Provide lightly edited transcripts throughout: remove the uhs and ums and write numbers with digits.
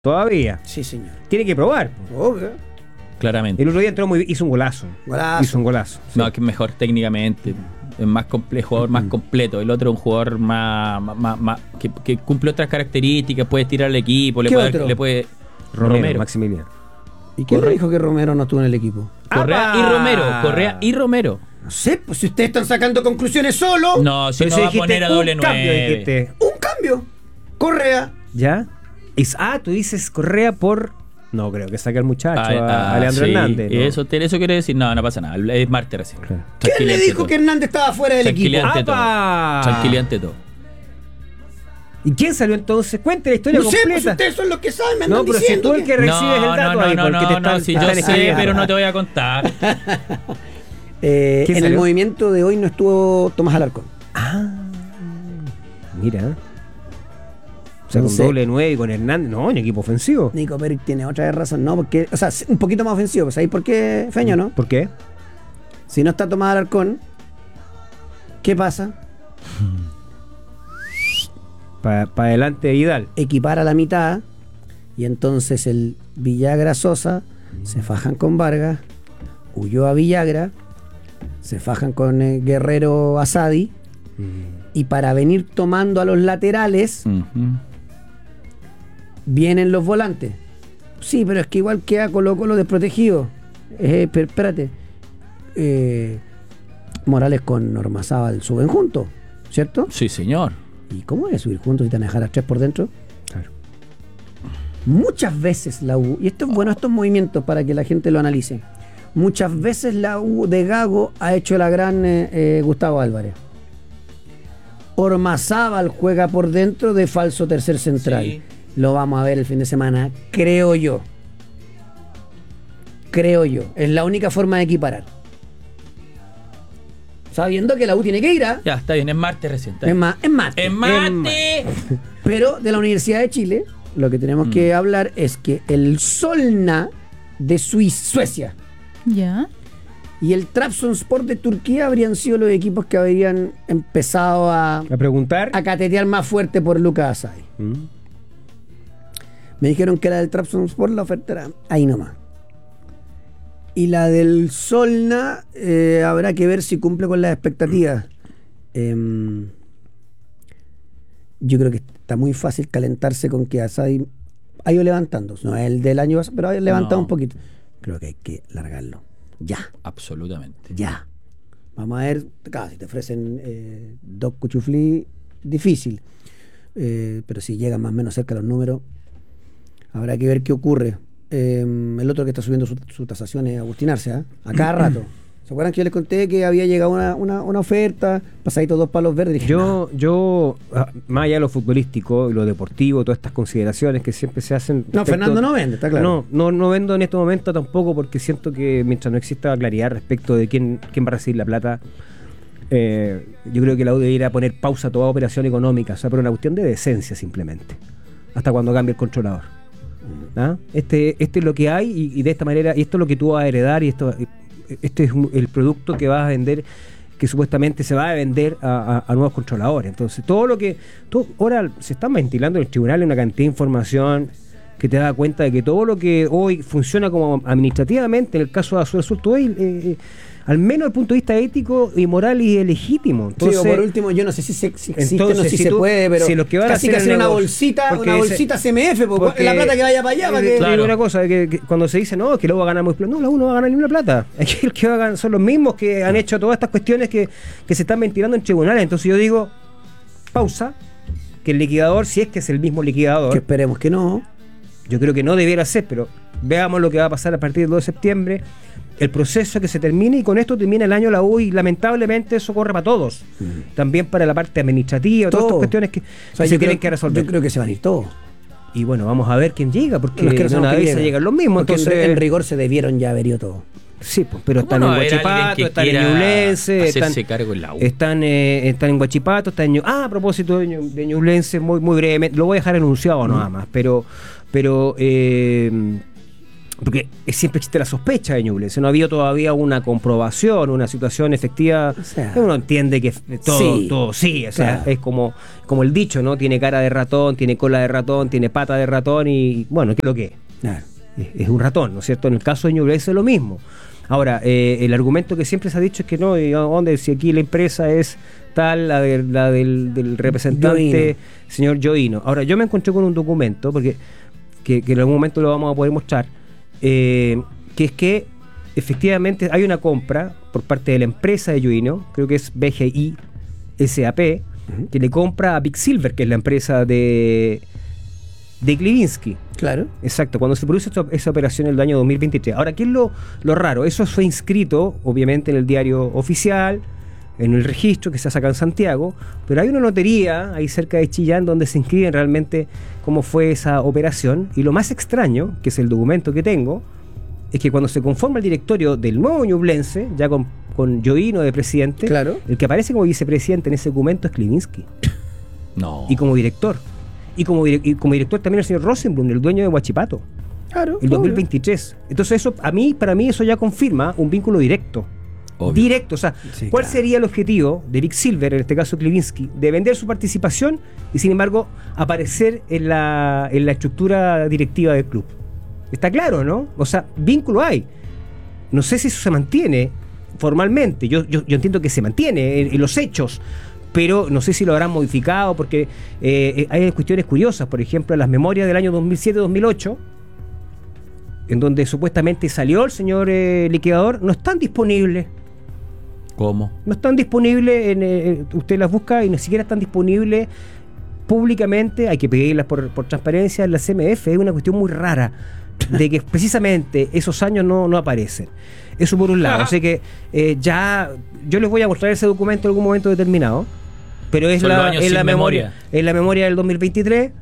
Todavía. Sí, señor. Tiene que probar. Obvio. Claramente. El otro día entró hizo un golazo. Hizo un golazo. No, que es mejor técnicamente. Es más complejo, jugador más completo. El otro es un jugador más que cumple otras características, puede tirar al equipo, le puede Romero. Maximiliano. ¿Y quién le dijo que Romero no estuvo en el equipo? Correa y Romero. No sé, pues si ustedes están sacando conclusiones solo. No, si no va a poner a doble 9. Un cambio. Correa. ¿Ya? Tú dices Correa por... No creo que saque al muchacho, a Leandro Hernández. ¿No? Eso quiere decir, no pasa nada. Es Marte recién. Claro. ¿Quién le dijo que Hernández estaba fuera del equipo? Tranquilante todo. ¿Y quién salió entonces? Cuente la historia completa. No sé, pues ustedes son los que saben, me andan pero diciendo. Si tú el que recibes el dato si yo sé, pero no te voy a contar. En el movimiento de hoy no estuvo Tomás Alarcón. Mira. O sea, con doble 9 y con Hernández. No, un equipo ofensivo. Nico Pérez tiene otra razón, ¿no? Porque, o sea, un poquito más ofensivo. ¿Sabéis por qué, Feño, no? ¿Por qué? Si no está Tomás Alarcón, ¿qué pasa? Para adelante Vidal. Equipar a la mitad y entonces el Villagra Sosa se fajan con Vargas, Ulloa Villagra, se fajan con Guerrero Asadi y para venir tomando a los laterales vienen los volantes. Sí, pero es que igual queda Colo-Colo desprotegido. Pero espérate. Morales con Ormazábal suben juntos, ¿cierto? Sí, señor. ¿Y cómo es subir juntos y te van a dejar a tres por dentro? Claro. Muchas veces la U, y esto es bueno, estos movimientos para que la gente lo analice. Muchas veces la U de Gago ha hecho la gran Gustavo Álvarez. Ormazábal juega por dentro de falso tercer central. Sí. Lo vamos a ver el fin de semana, creo yo. Es la única forma de equiparar. Sabiendo que la U tiene que ir a... Ya, está bien, es Marte recién. Es Marte. Pero de la Universidad de Chile, lo que tenemos que hablar es que el Solna de Suecia y el Trabzonspor de Turquía habrían sido los equipos que habrían empezado a preguntar, a catetear más fuerte por Lucas Asadi. Me dijeron que la del Trabzonspor, la oferta era ahí nomás. Y la del Solna habrá que ver si cumple con las expectativas. Yo creo que está muy fácil calentarse con que Asadi ha ido levantando. No es el del año pasado, pero ha levantado un poquito. Creo que hay que largarlo. Ya. Absolutamente. Ya. Vamos a ver, si te ofrecen dos cuchuflí, difícil. Pero si llegan más o menos cerca los números, habrá que ver qué ocurre. El otro que está subiendo su tasación es Agustín Arce, a cada rato. ¿Se acuerdan que yo les conté que había llegado una oferta, pasadito 2 palos verdes? Dije, yo, más allá de lo futbolístico y lo deportivo, todas estas consideraciones que siempre se hacen... No, Fernando no vende, está claro. No vendo en este momento tampoco, porque siento que mientras no exista claridad respecto de quién va a recibir la plata, yo creo que la U debería poner pausa a toda operación económica, o sea, por una cuestión de decencia simplemente, hasta cuando cambie el controlador. ¿Ah? Este es lo que hay y de esta manera, y esto es lo que tú vas a heredar, y este es el producto que vas a vender, que supuestamente se va a vender a nuevos controladores. Entonces ahora se está ventilando en el tribunal una cantidad de información que te da cuenta de que todo lo que hoy funciona como administrativamente, en el caso de Azul Azul, todo al menos desde el punto de vista ético y moral y legítimo. Entonces, por último, yo no sé si existe o si se puede, pero si los que van casi a hacer una bolsita CMF, porque la plata que vaya para allá. Claro. Una cosa, que cuando se dice, no, que luego va a ganar muy plata, no, la U no va a ganar ni una plata. Aquí el que va a ganar son los mismos que han hecho todas estas cuestiones que se están ventilando en tribunales. Entonces yo digo, pausa, que el liquidador, si es que es el mismo liquidador, que esperemos que no, yo creo que no debiera ser, pero veamos lo que va a pasar a partir del 2 de septiembre, el proceso que se termine, y con esto termina el año la U, y lamentablemente eso corre para todos, también para la parte administrativa, todas estas cuestiones que se tienen que resolver. Yo creo que se van a ir todos. Y bueno, vamos a ver quién llega, porque una vez llegan los mismos. Porque entonces, en rigor se debieron ya haber ido todos. Sí, pues, pero están en Huachipato, están en Ñublense, están en Huachipato, están en a propósito de Ñublense, muy brevemente, lo voy a dejar enunciado nada más, pero porque siempre existe la sospecha de Ñublense, no ha habido todavía una comprobación, una situación efectiva. O sea, uno entiende que todo sí, o sea, claro. es como el dicho, ¿no? Tiene cara de ratón, tiene cola de ratón, tiene pata de ratón y bueno, ¿qué es lo que es? Claro. Es un ratón, ¿no es cierto? En el caso de Ñublense es lo mismo. Ahora, el argumento que siempre se ha dicho es que no, ¿dónde? Si aquí la empresa es tal, la del representante, señor Joino. Ahora, yo me encontré con un documento, porque que en algún momento lo vamos a poder mostrar, que es que efectivamente hay una compra por parte de la empresa de Joino, creo que es BGI SAP, que le compra a Big Silver, que es la empresa de Klivinsky. Claro. Exacto, cuando se produce esa operación en el año 2023. Ahora, ¿qué es lo raro? Eso fue inscrito, obviamente, en el diario oficial, en el registro que se saca en Santiago, pero hay una notaría ahí cerca de Chillán donde se inscriben realmente cómo fue esa operación. Y lo más extraño, que es el documento que tengo, es que cuando se conforma el directorio del nuevo Ñublense, ya con Joino de presidente, Claro. el que aparece como vicepresidente en ese documento es Klivinsky. No. Y como director. Y como director también el señor Rosenblum, el dueño de Huachipato, Claro. el 2023. Entonces eso, para mí eso ya confirma un vínculo directo. Obvio. Directo, o sea, Sí, ¿cuál claro. sería el objetivo de Big Silver, en este caso Klivinsky, de vender su participación y sin embargo aparecer en la estructura directiva del club? Está claro, ¿no? O sea, vínculo hay. No sé si eso se mantiene formalmente. Yo entiendo que se mantiene en los hechos, pero no sé si lo habrán modificado porque hay cuestiones curiosas. Por ejemplo, las memorias del año 2007-2008, en donde supuestamente salió el señor liquidador, no están disponibles. ¿Cómo? No están disponibles, usted las busca y ni siquiera están disponibles públicamente. Hay que pedirlas por transparencia en la CMF. Es una cuestión muy rara de que precisamente esos años no aparecen. Eso por un lado. Así que ya yo les voy a mostrar ese documento en algún momento determinado, pero es Son los años sin memoria. Es la memoria del 2023.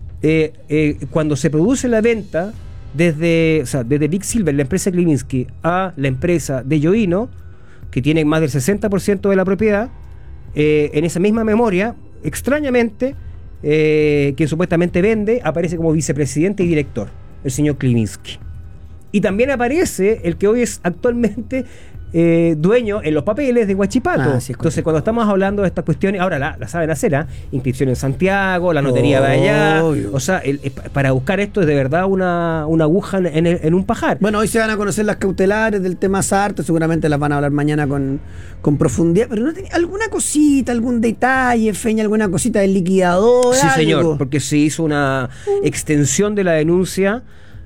Cuando se produce la venta desde Big Silver, la empresa Klivinsky, a la empresa de Joino, que tiene más del 60% de la propiedad, en esa misma memoria, extrañamente, quien supuestamente vende, aparece como vicepresidente y director, el señor Klivinsky. Y también aparece el que hoy es actualmente dueño en los papeles de Huachipato. Sí, entonces, cuando estamos hablando de estas cuestiones, ahora la saben hacer, inscripción en Santiago, la notaría de allá. Obvio. O sea, para buscar esto es de verdad una aguja en un pajar. Bueno, hoy se van a conocer las cautelares del tema Sarto, seguramente las van a hablar mañana con profundidad, pero ¿no tenía alguna cosita, algún detalle, Feña, alguna cosita del liquidador? Sí, algo? señor, porque se hizo una extensión de la denuncia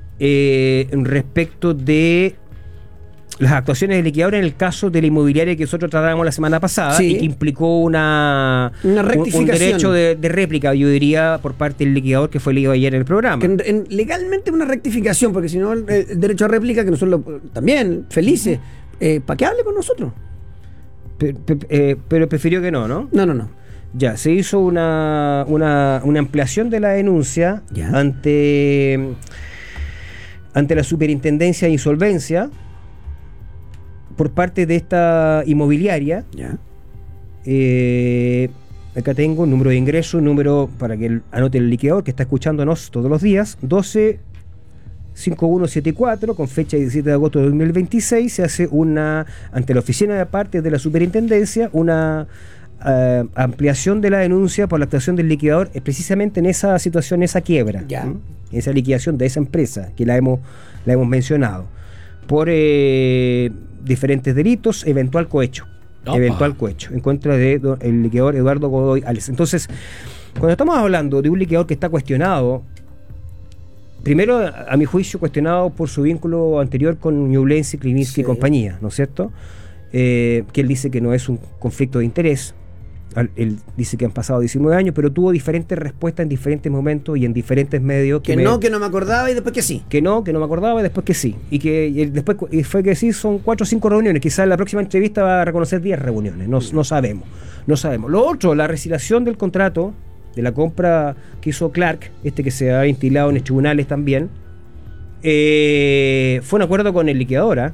respecto de las actuaciones del liquidador en el caso de la inmobiliaria que nosotros tratábamos la semana pasada, Sí. y que implicó una rectificación. un derecho de réplica, yo diría, por parte del liquidador, que fue leído ayer en el programa. Que legalmente una rectificación, porque si no el derecho a réplica, que nosotros también, felices, ¿para qué hable con nosotros? Pero prefirió que no. No. Ya, se hizo una ampliación de la denuncia Ya. ante la Superintendencia de Insolvencia por parte de esta inmobiliaria. Ya. Acá tengo un número de ingreso, un número para que anote el liquidador que está escuchándonos todos los días, 125174, con fecha 17 de agosto de 2026. Se hace ante la oficina de partes de la Superintendencia, una ampliación de la denuncia por la actuación del liquidador, precisamente en esa situación, esa quiebra, Ya. ¿m? Esa liquidación de esa empresa que la hemos mencionado, por diferentes delitos, eventual cohecho en contra de el liquidador Eduardo Godoy Ales. Entonces, cuando estamos hablando de un liquidador que está cuestionado, primero, a mi juicio, cuestionado por su vínculo anterior con Ñublense, Klivinsky Sí. y compañía, ¿no es cierto? Que él dice que no es un conflicto de interés. Él dice que han pasado 19 años, pero tuvo diferentes respuestas en diferentes momentos y en diferentes medios. Que no me acordaba y después que sí. Que no me acordaba y después que sí. Y después fue que sí, son 4 o 5 reuniones. Quizás en la próxima entrevista va a reconocer 10 reuniones. No sabemos. Lo otro, la resiliación del contrato de la compra que hizo Clark, que se ha instilado en los tribunales también, fue un acuerdo con el liquidador.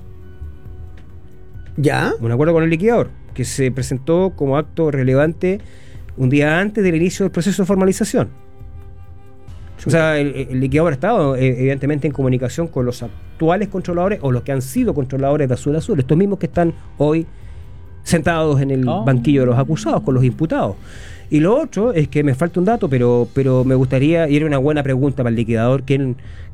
¿Ya? Un acuerdo con el liquidador, que se presentó como acto relevante un día antes del inicio del proceso de formalización. O sea, el liquidador ha estado evidentemente en comunicación con los actuales controladores o los que han sido controladores de Azul Azul, estos mismos que están hoy sentados en el banquillo de los acusados, con los imputados. Y lo otro es que me falta un dato, pero me gustaría, y era una buena pregunta para el liquidador,